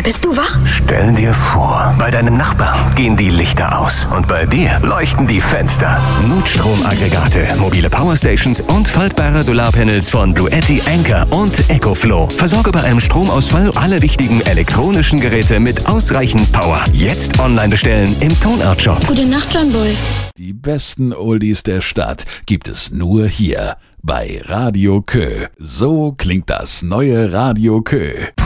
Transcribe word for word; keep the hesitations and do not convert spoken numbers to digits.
Bist du wach? Stell dir vor, bei deinem Nachbarn gehen die Lichter aus und bei dir leuchten die Fenster. Notstromaggregate, mobile Powerstations und faltbare Solarpanels von Bluetti, Anker und EcoFlow. Versorge bei einem Stromausfall alle wichtigen elektronischen Geräte mit ausreichend Power. Jetzt online bestellen im Tonart Shop. Gute Nacht, John Boy. Die besten Oldies der Stadt gibt es nur hier bei Radio Kö. So klingt das neue Radio Kö.